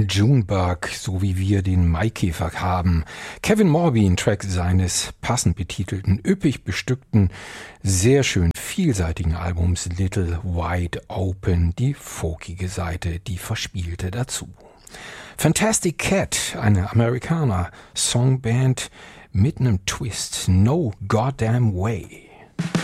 den Junebug, so wie wir den Maikäfer haben. Kevin Morby, ein Track seines passend betitelten, üppig bestückten, sehr schön vielseitigen Albums Little Wide Open, die folkige Seite, die verspielte dazu. Fantastic Cat, eine Amerikaner-Songband mit einem Twist, No Goddamn Way.